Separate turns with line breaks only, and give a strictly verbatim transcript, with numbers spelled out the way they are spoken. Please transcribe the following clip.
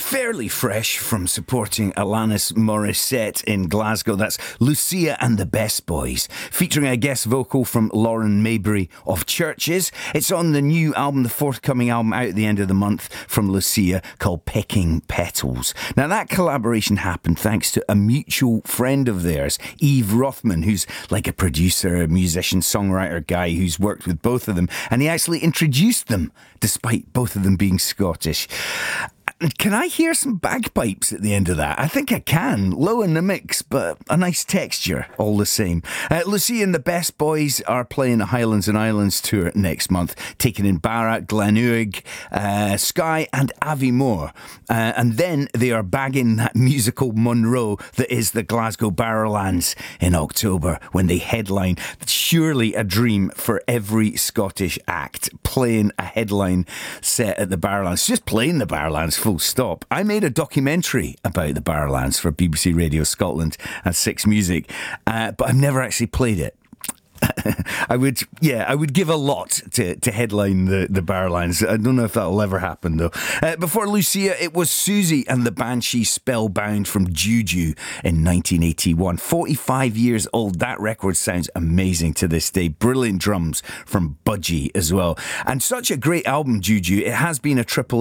fairly fresh from supporting Alanis Morissette in Glasgow. That's Lucia and the Best Boys, featuring a guest vocal from Lauren Maybury of Churches. It's on the new album, the forthcoming album out at the end of the month from Lucia, called Pecking Petals. Now, that collaboration happened thanks to a mutual friend of theirs, Eve Rothman, who's like a producer, a musician, songwriter guy who's worked with both of them, and he actually introduced them, despite both of them being Scottish. Can I hear some bagpipes at the end of that? I think I can. Low in the mix, but a nice texture all the same. Uh, Lucy and the Best Boys are playing the Highlands and Islands tour next month, taking in Barra, Glenouig, uh, Skye and Aviemore. Uh, and then they are bagging that musical Monroe that is the Glasgow Barrowlands in October, when they headline. Surely a dream for every Scottish act, playing a headline set at the Barrowlands. Just playing the Barrowlands, full stop. I made a documentary about the Barrowlands for B B C Radio Scotland and Six Music, uh, but I've never actually played it. I would, yeah, I would give a lot to, to headline the, the Barrowlands. I don't know if that'll ever happen, though. Uh, before Lucia, it was Susie and the Banshee Spellbound from Juju in nineteen eighty-one. forty-five years old. That record sounds amazing to this day. Brilliant drums from Budgie as well. And such a great album, Juju. It has been a triple